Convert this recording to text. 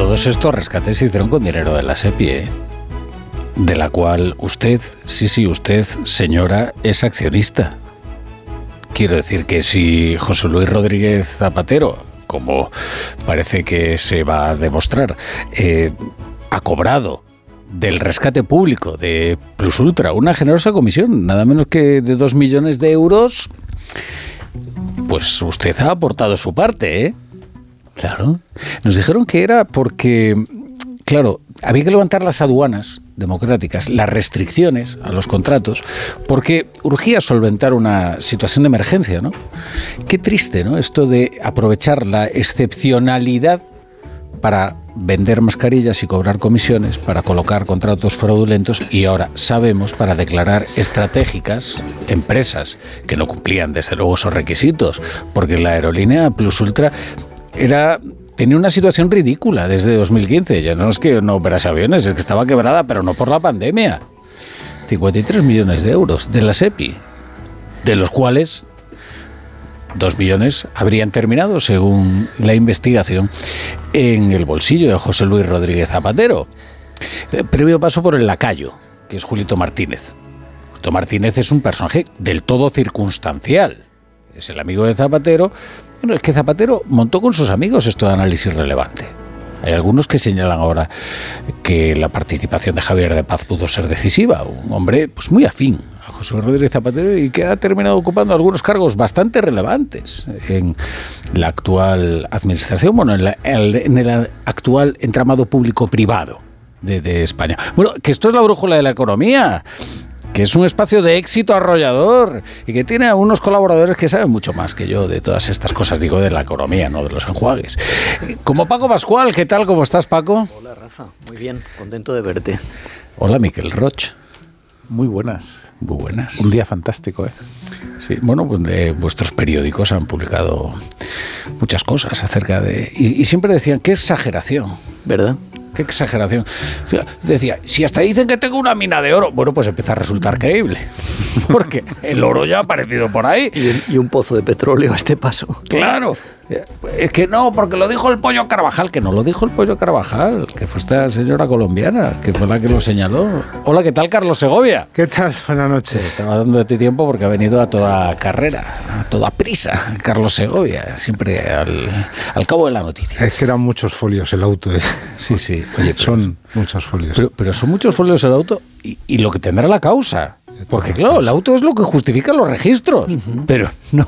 todos estos rescates se hicieron con dinero de la SEPI, de la cual usted, usted, señora, es accionista. Quiero decir que si José Luis Rodríguez Zapatero, como parece que se va a demostrar, ha cobrado del rescate público de Plus Ultra una generosa comisión, nada menos que de 2 millones de euros, pues usted ha aportado su parte, ¿eh? Claro. Nos dijeron que era porque, claro, había que levantar las aduanas democráticas, las restricciones a los contratos, porque urgía solventar una situación de emergencia, ¿no? Qué triste, ¿no? Esto de aprovechar la excepcionalidad para vender mascarillas y cobrar comisiones, para colocar contratos fraudulentos y ahora sabemos para declarar estratégicas empresas que no cumplían desde luego esos requisitos, porque la aerolínea Plus Ultra tenía una situación ridícula desde 2015, ya no es que no operase aviones, es que estaba quebrada, pero no por la pandemia. 53 millones de euros de la SEPI, de los cuales 2 millones habrían terminado, según la investigación, en el bolsillo de José Luis Rodríguez Zapatero. Previo paso por el lacayo, que es Julito Martínez. Julito Martínez es un personaje del todo circunstancial. Es el amigo de Zapatero. Bueno, es que Zapatero montó con sus amigos esto de análisis relevante. Hay algunos que señalan ahora que la participación de Javier de Paz pudo ser decisiva, un hombre pues muy afín a José Rodríguez Zapatero y que ha terminado ocupando algunos cargos bastante relevantes en la actual administración, bueno, en el actual entramado público-privado de España. Bueno, que esto es la brújula de la economía, que es un espacio de éxito arrollador y que tiene a unos colaboradores que saben mucho más que yo de todas estas cosas, digo, de la economía, no de los enjuagues. Como Paco Pascual, ¿qué tal? ¿Cómo estás, Paco? Hola, Rafa. Muy bien, contento de verte. Hola, Miquel Roch. Muy buenas. Muy buenas. Un día fantástico, ¿eh? Sí, bueno, pues vuestros periódicos han publicado muchas cosas acerca de... Y siempre decían, qué exageración. ¿Verdad? Qué exageración. Decía, si hasta dicen que tengo una mina de oro, bueno, pues empieza a resultar creíble. Porque el oro ya ha aparecido por ahí. Y un pozo de petróleo a este paso. Claro. Es que no, porque lo dijo el Pollo Carvajal, que no lo dijo el Pollo Carvajal, que fue esta señora colombiana, que fue la que lo señaló. Hola, ¿qué tal, Carlos Segovia? ¿Qué tal? Buenas noches. Estaba dando de ti tiempo porque ha venido a toda carrera, a toda prisa, Carlos Segovia, siempre al cabo de la noticia. Es que eran muchos folios el auto, ¿eh? Sí, sí. Oye, son muchos folios. Pero son muchos folios el auto y lo que tendrá la causa. Porque claro, el auto es lo que justifica los registros, pero